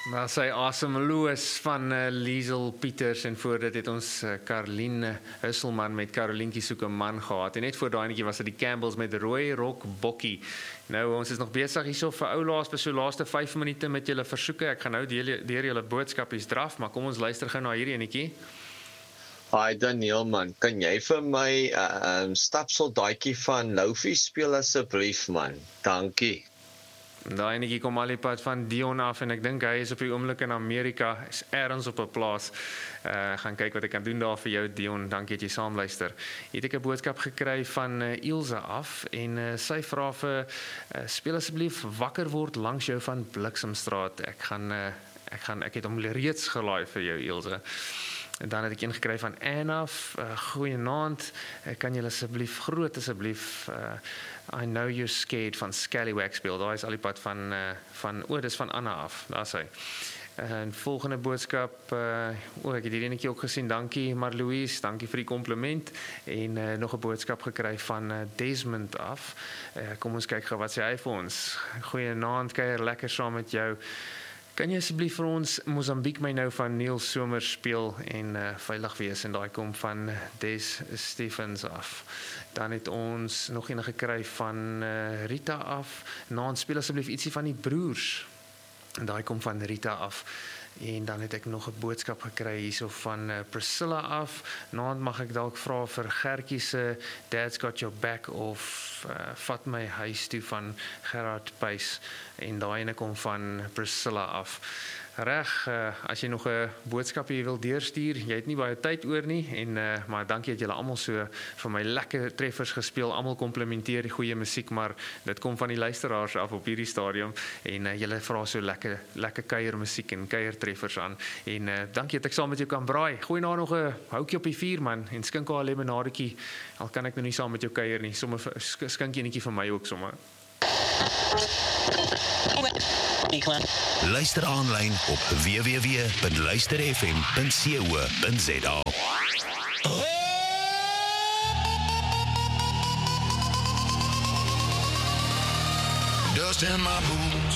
Maar sy awesome Louis van Liesel Pieters en voor dit het ons Caroline Husselman met Carolientjie soek 'n man gehad. En net voor daai netjie was dit die Campbells met Rooi Rock Bokkie. Nou ons is nog besig hierso vir ou laaste 5 minute met julle versoeke. Ek gaan nou deur julle boodskapies draf, maar kom ons luister gou na hierdie enetjie. Hi Daniel man, kan jy vir my stapsoldaatjie van Loufie speel asseblief man? Dankie. Daai enetjie kom al die pad van Dion af en ek dink hy is op die oomblik in Amerika, is ergens op 'n plaas. Gaan kyk wat ek kan doen daar vir jou Dion, dankie dat jy saam luister. Het ek 'n boodskap gekry van Ilse af en sy vra vir speel asseblief Wakker Word langs jou van Bliksemstraat. Ek het hom reeds gelaai vir jou Ilse. En dan het ek een gekry van Anna, goeienaand, kan jy asseblief groot asseblief I Know You're Scared van Scallywag speel, daar is al die pad dis van Anna af, daar is hy. En volgende boodskap, ek het hierdie enetjie ook gesien, dankie Marlouise, dankie vir die compliment, en nog 'n boodskap gekry van Desmond af, kom ons kyk gou wat sê hy vir ons. Goeienaand, kuier lekker saam met jou. Kan jy asseblief vir ons Mozambique my nou van Neil Somers speel en veilig wees, en daai kom van Des Stephens af. Dan het ons nog een gekry van Rita af. Naand speel asseblief ietsie van die broers. En daai kom van Rita af. En dan het ek nog 'n boodskap gekry hierso van Priscilla af. Naand mag ek dalk vra vir Gertjie se Dad's Got Your Back of Vat My Huis Toe van Gerard Pace. En daai ene kom van Priscilla af. Reg, as jy nog 'n boodskap hier wil deurstuur, jy het nie baie tyd oor nie, maar dankie dat julle almal so vir my lekker treffers gespeel, almal komplimenteer die goeie musiek, maar dit kom van die luisteraars af op hierdie stadium, en julle vra so lekker kuiermusiek en kuiertreffers aan, en dankie dat ek saam met jou kan braai. Gooi nou nog 'n houtjie op die vuur man, en skink al 'n lemonadetjie, al kan ek nou nie saam met jou kuier nie, sommer skink jy netjie vir my ook sommer. Luister aanlyn op www.luisterfm.co.za. Dust in my boots,